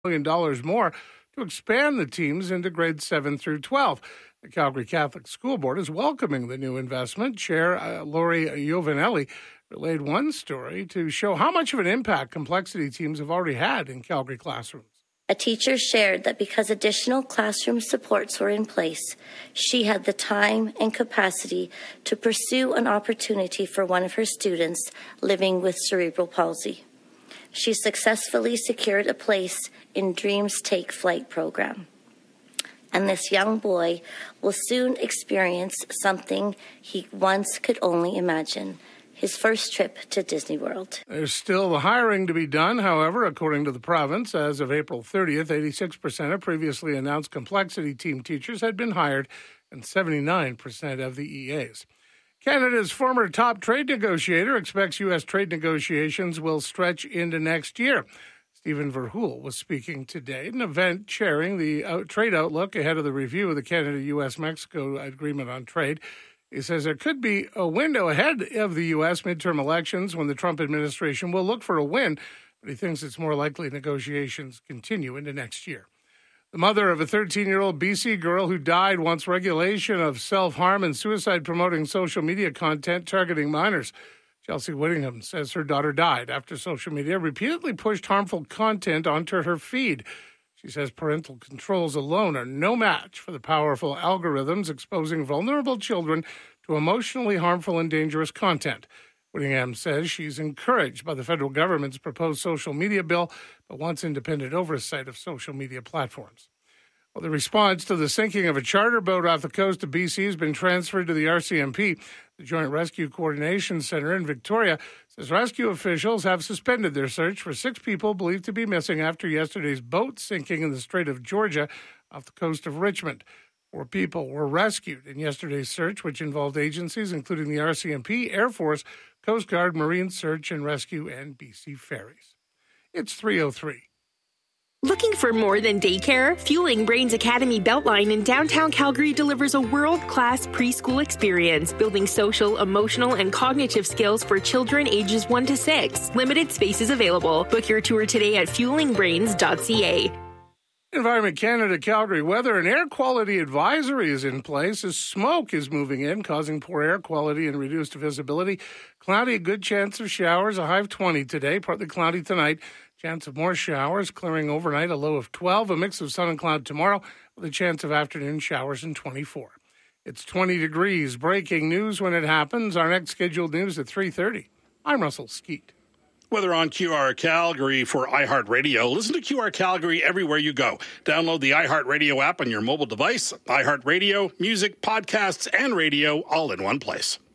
million more to expand the teams into grades 7 through 12. The Calgary Catholic School Board is welcoming the new investment. Chair Lori Giovanelli relayed one story to show how much of an impact complexity teams have already had in Calgary classrooms. A teacher shared that because additional classroom supports were in place, she had the time and capacity to pursue an opportunity for one of her students living with cerebral palsy. She successfully secured a place in Dreams Take Flight program. And this young boy will soon experience something he once could only imagine. His first trip to Disney World. There's still the hiring to be done. However, according to the province, as of April 30th, 86% of previously announced complexity team teachers had been hired and 79% of the EAs. Canada's former top trade negotiator expects U.S. trade negotiations will stretch into next year. Stephen Verhoeven was speaking today at an event chairing the trade outlook ahead of the review of the Canada-U.S.-Mexico Agreement on Trade. He says there could be a window ahead of the U.S. midterm elections when the Trump administration will look for a win, but he thinks it's more likely negotiations continue into next year. The mother of a 13-year-old BC girl who died wants regulation of self-harm and suicide-promoting social media content targeting minors. Chelsea Whittingham says her daughter died after social media repeatedly pushed harmful content onto her feed. She says parental controls alone are no match for the powerful algorithms exposing vulnerable children to emotionally harmful and dangerous content. Whittingham says she's encouraged by the federal government's proposed social media bill, but wants independent oversight of social media platforms. Well, the response to the sinking of a charter boat off the coast of BC has been transferred to the RCMP. The Joint Rescue Coordination Center in Victoria says rescue officials have suspended their search for 6 people believed to be missing after yesterday's boat sinking in the Strait of Georgia off the coast of Richmond. 4 people were rescued in yesterday's search, which involved agencies including the RCMP, Air Force, Coast Guard, Marine Search and Rescue, and BC Ferries. It's 3:03. Looking for more than daycare? Fueling Brains Academy Beltline in downtown Calgary delivers a world-class preschool experience, building social, emotional, and cognitive skills for children ages 1 to 6. Limited spaces available. Book your tour today at fuelingbrains.ca. Environment Canada Calgary weather and air quality advisory is in place as smoke is moving in, causing poor air quality and reduced visibility. Cloudy, a good chance of showers, a high of 20 today, partly cloudy tonight. Chance of more showers, clearing overnight, a low of 12, a mix of sun and cloud tomorrow with a chance of afternoon showers in 24. It's 20 degrees. Breaking news when it happens. Our next scheduled news at 3:30. I'm Russell Skeet. Weather on QR Calgary for iHeartRadio. Listen to QR Calgary everywhere you go. Download the iHeartRadio app on your mobile device. iHeartRadio, music, podcasts, and radio all in one place.